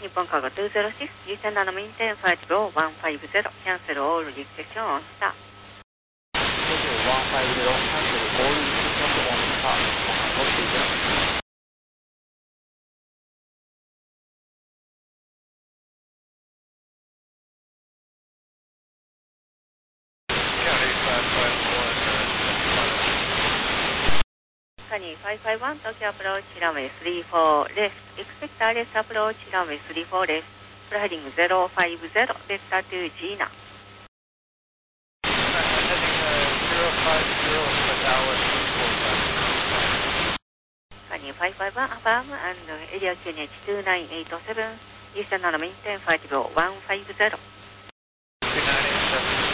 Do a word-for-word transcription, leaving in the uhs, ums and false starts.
日本cargo two zero six, descend on maintain flight level one five zero, cancel all rejection on start. one five zero, cancel all rejection on start. Sunny five five one, Tokyo approach, runway three four left. Expect R S approach, runway three four left. Heading zero five zero, Delta to Gina. Heading zero five zero, Tower Sunny five five one, affirm, and area Q N H two nine eight seven, Eastern on maintain flight level one five zero.